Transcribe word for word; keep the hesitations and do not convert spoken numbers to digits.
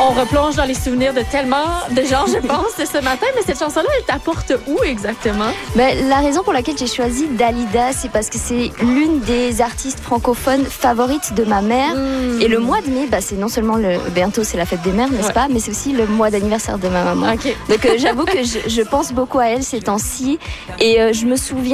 On replonge dans les souvenirs de tellement de gens, je pense, ce matin. Mais cette chanson-là, elle t'apporte où exactement? Ben, la raison pour laquelle j'ai choisi Dalida, c'est parce que c'est l'une des artistes francophones favorites de ma mère. Mmh. Et le mois de mai, ben, c'est non seulement le, bientôt c'est la fête des mères, n'est-ce ouais. pas, mais c'est aussi le mois d'anniversaire de ma maman. Okay. Donc euh, j'avoue que je, je pense beaucoup à elle ces temps-ci. Et euh, je me souviens